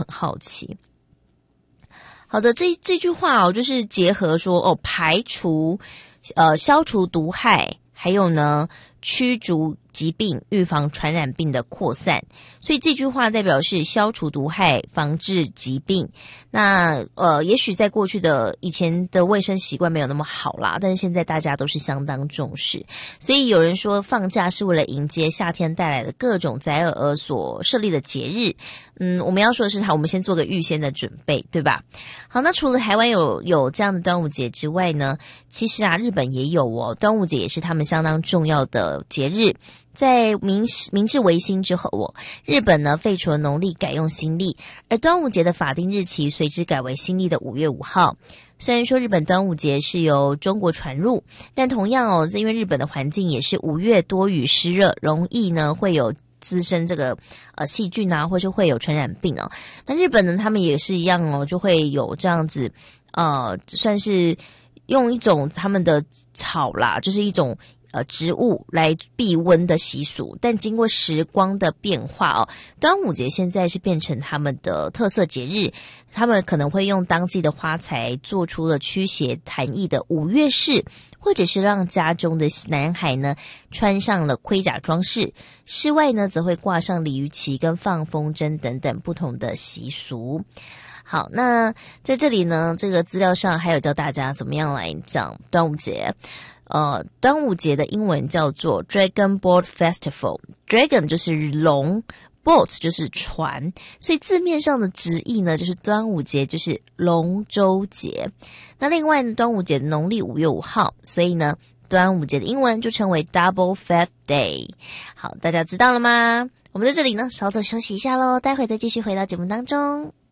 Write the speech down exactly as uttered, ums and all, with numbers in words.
好奇。好的，这这句话哦，就是结合说哦，排除呃消除毒害，还有呢驱逐疾病，预防传染病的扩散。所以这句话代表是消除毒害，防治疾病。那呃，也许在过去的以前的卫生习惯没有那么好啦，但是现在大家都是相当重视。所以有人说放假是为了迎接夏天带来的各种载尔而所设立的节日。嗯，我们要说的是好，我们先做个预先的准备，对吧？好，那除了台湾有有这样的端午节之外呢，其实啊，日本也有哦，端午节也是他们相当重要的节日。在明明治维新之后哦，日本呢废除了农历，改用新历，而端午节的法定日期随之改为新历的五月五号。虽然说日本端午节是由中国传入，但同样哦，因为日本的环境也是五月多雨湿热，容易呢会有滋生这个呃细菌啊，或是会有传染病哦。那日本呢，他们也是一样哦，就会有这样子呃，算是用一种他们的草啦，就是一种呃植物来避温的习俗。但经过时光的变化哦，端午节现在是变成他们的特色节日。他们可能会用当季的花材做出了驱邪含义的五月饰，或者是让家中的男孩呢穿上了盔甲装饰，室外呢则会挂上鲤鱼旗跟放风筝等等不同的习俗。好，那在这里呢，这个资料上还有教大家怎么样来讲端午节。呃，端午节的英文叫做 Dragon Boat Festival，Dragon 就是龙，boat 就是船，所以字面上的直译呢，就是端午节就是龙舟节。那另外呢，端午节的农历五月五号，所以呢，端午节的英文就称为 Double Fat Day。好，大家知道了吗？我们在这里呢，稍作休息一下咯，待会再继续回到节目当中。